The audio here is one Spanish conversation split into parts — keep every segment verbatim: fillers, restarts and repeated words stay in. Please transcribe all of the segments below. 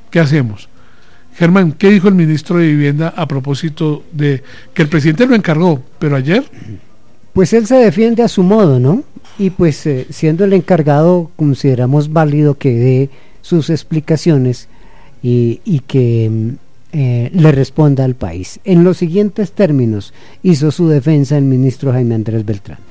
¿qué hacemos? Germán, ¿qué dijo el ministro de Vivienda a propósito de que el presidente lo encargó, pero ayer? Pues él se defiende a su modo, ¿no? Y pues eh, siendo el encargado, consideramos válido que dé sus explicaciones y, y que eh, le responda al país. En los siguientes términos hizo su defensa el ministro Jaime Andrés Beltrán.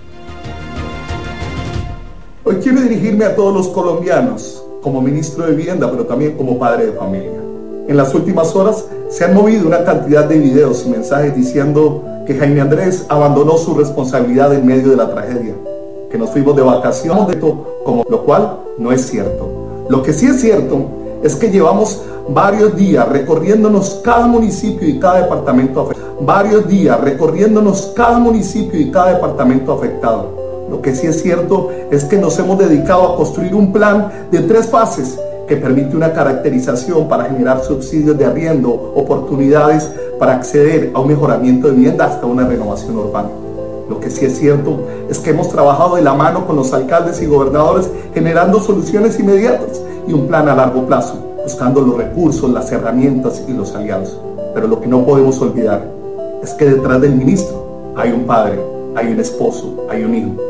Hoy quiero dirigirme a todos los colombianos, como ministro de Vivienda, pero también como padre de familia. En las últimas horas se han movido una cantidad de videos y mensajes diciendo que Jaime Andrés abandonó su responsabilidad en medio de la tragedia, que nos fuimos de vacaciones, como lo cual no es cierto. Lo que sí es cierto es que llevamos varios días recorriéndonos cada municipio y cada departamento afectado. Varios días recorriéndonos cada municipio y cada departamento afectado. Lo que sí es cierto es que nos hemos dedicado a construir un plan de tres fases que permite una caracterización para generar subsidios de arriendo, oportunidades para acceder a un mejoramiento de vivienda hasta una renovación urbana. Lo que sí es cierto es que hemos trabajado de la mano con los alcaldes y gobernadores generando soluciones inmediatas y un plan a largo plazo, buscando los recursos, las herramientas y los aliados. Pero lo que no podemos olvidar es que detrás del ministro hay un padre, hay un esposo, hay un hijo.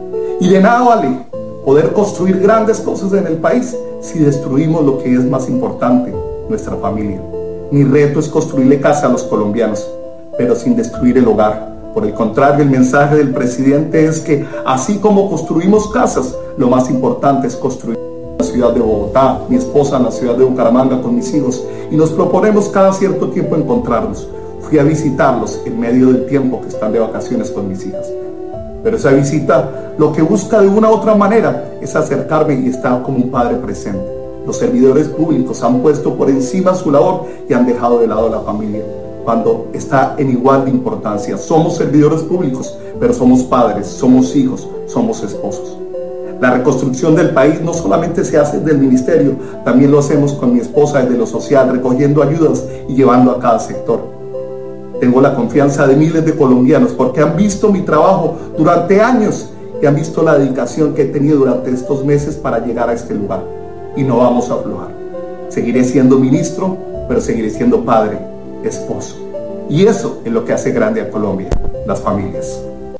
Y de nada vale poder construir grandes cosas en el país si destruimos lo que es más importante, nuestra familia. Mi reto es construirle casa a los colombianos, pero sin destruir el hogar. Por el contrario, el mensaje del presidente es que así como construimos casas, lo más importante es construir la ciudad de Bogotá, mi esposa en la ciudad de Bucaramanga con mis hijos, y nos proponemos cada cierto tiempo encontrarnos. Fui a visitarlos en medio del tiempo que están de vacaciones con mis hijas. Pero esa visita lo que busca de una u otra manera es acercarme y estar como un padre presente. Los servidores públicos han puesto por encima su labor y han dejado de lado a la familia, cuando está en igual de importancia. Somos servidores públicos, pero somos padres, somos hijos, somos esposos. La reconstrucción del país no solamente se hace desde el ministerio, también lo hacemos con mi esposa desde lo social, recogiendo ayudas y llevando a cada sector. Tengo la confianza de miles de colombianos porque han visto mi trabajo durante años y han visto la dedicación que he tenido durante estos meses para llegar a este lugar. Y no vamos a aflojar. Seguiré siendo ministro, pero seguiré siendo padre, esposo. Y eso es lo que hace grande a Colombia, las familias.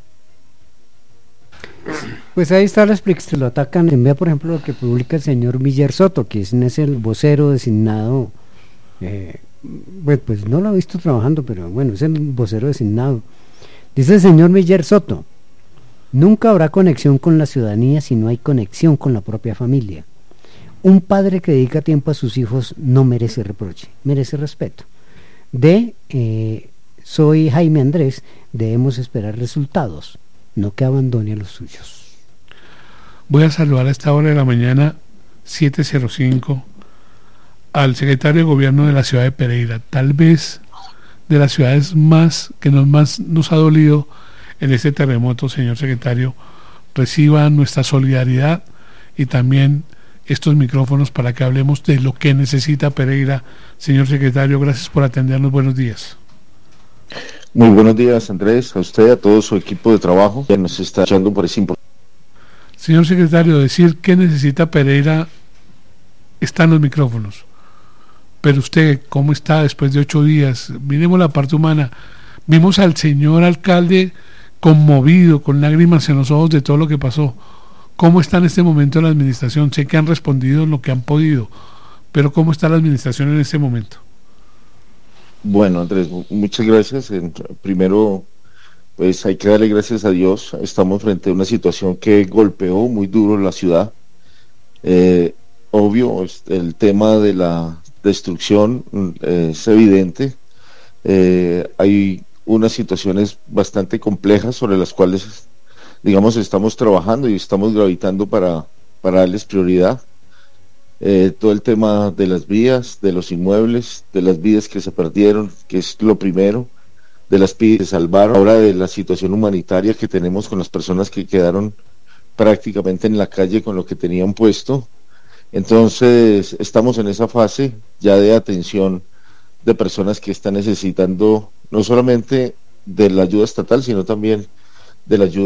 Pues ahí está la explicación. Lo atacan. Vea, por ejemplo, lo que publica el señor Miller Soto, que es, es el vocero designado. Eh, Pues, pues no lo he visto trabajando, pero bueno, es el vocero designado. Dice el señor Miller Soto: nunca habrá conexión con la ciudadanía si no hay conexión con la propia familia. Un padre que dedica tiempo a sus hijos no merece reproche, merece respeto. De eh, soy Jaime Andrés, debemos esperar resultados, no que abandone a los suyos. Voy a saludar a esta hora de la mañana, siete cero cinco, al secretario de Gobierno de la ciudad de Pereira, tal vez de las ciudades más que nos más nos ha dolido en este terremoto. Señor secretario, reciba nuestra solidaridad y también estos micrófonos para que hablemos de lo que necesita Pereira. Señor secretario, gracias por atendernos. Buenos días. Muy buenos días, Andrés, a usted, a todo su equipo de trabajo que nos está echando por ese importante. Señor secretario, decir qué necesita Pereira está en los micrófonos. Pero usted, ¿cómo está después de ocho días? Miremos la parte humana. Vimos al señor alcalde conmovido, con lágrimas en los ojos de todo lo que pasó. ¿Cómo está en este momento la administración? Sé que han respondido en lo que han podido, pero ¿cómo está la administración en este momento? Bueno, Andrés, muchas gracias. Primero, pues hay que darle gracias a Dios. Estamos frente a una situación que golpeó muy duro la ciudad. Eh, obvio, el tema de la destrucción eh, es evidente. Eh, hay unas situaciones bastante complejas sobre las cuales, digamos, estamos trabajando y estamos gravitando para, para darles prioridad. Eh, todo el tema de las vías, de los inmuebles, de las vidas que se perdieron, que es lo primero, de las vidas que se salvaron, ahora de la situación humanitaria que tenemos con las personas que quedaron prácticamente en la calle con lo que tenían puesto. Entonces estamos en esa fase ya de atención de personas que están necesitando no solamente de la ayuda estatal, sino también de la ayuda